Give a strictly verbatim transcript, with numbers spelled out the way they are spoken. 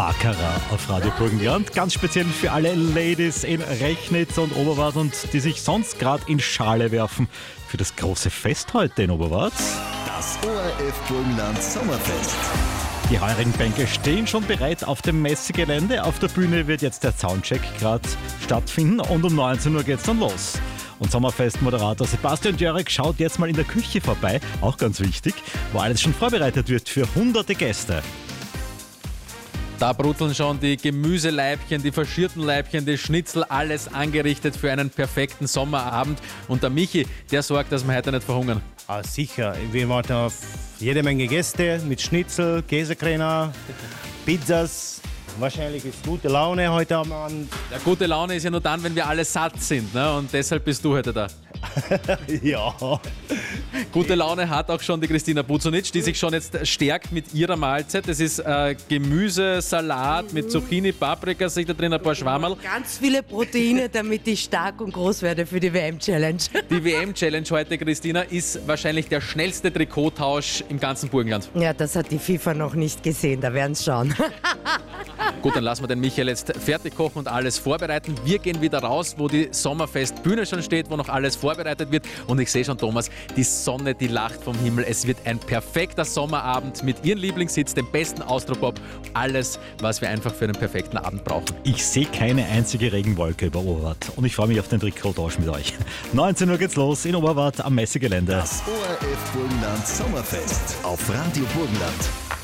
Baccarat auf Radio Burgenland. Ganz speziell für alle Ladies in Rechnitz und Oberwart und die sich sonst gerade in Schale werfen für das große Fest heute in Oberwart. Das O R F Burgenland Sommerfest. Die heurigen Bänke stehen schon bereit auf dem Messegelände. Auf der Bühne wird jetzt der Soundcheck gerade stattfinden und um neunzehn Uhr geht's dann los. Und Sommerfest-Moderator Sebastian Jörek schaut jetzt mal in der Küche vorbei, auch ganz wichtig, wo alles schon vorbereitet wird für hunderte Gäste. Da brutzeln schon die Gemüseleibchen, die faschierten Leibchen, die Schnitzel, alles angerichtet für einen perfekten Sommerabend. Und der Michi, der sorgt, dass wir heute nicht verhungern. Ah, sicher. Wir warten auf jede Menge Gäste mit Schnitzel, Käsekreiner, Pizzas. Wahrscheinlich ist gute Laune heute Abend. Ja, gute Laune ist ja nur dann, wenn wir alle satt sind, ne? Und deshalb bist du heute da. Ja. Gute Laune hat auch schon die Christina Buzonic, die sich schon jetzt stärkt mit ihrer Mahlzeit. Das ist äh, Gemüsesalat mit Zucchini, Paprika, sich da drin ein paar Schwammerl. Ganz viele Proteine, damit ich stark und groß werde für die W M-Challenge. Die W M-Challenge heute, Christina, ist wahrscheinlich der schnellste Trikottausch im ganzen Burgenland. Ja, das hat die FIFA noch nicht gesehen, da werden sie schauen. Gut, dann lassen wir den Michael jetzt fertig kochen und alles vorbereiten. Wir gehen wieder raus, wo die Sommerfestbühne schon steht, wo noch alles vorbereitet wird. Und ich sehe schon, Thomas, die Sonne, die lacht vom Himmel. Es wird ein perfekter Sommerabend mit Ihrem Lieblingshits, dem besten Austropop. Alles, was wir einfach für einen perfekten Abend brauchen. Ich sehe keine einzige Regenwolke über Oberwart und ich freue mich auf den Trikottausch mit euch. neunzehn Uhr geht's los in Oberwart am Messegelände. Das O R F Burgenland Sommerfest auf Radio Burgenland.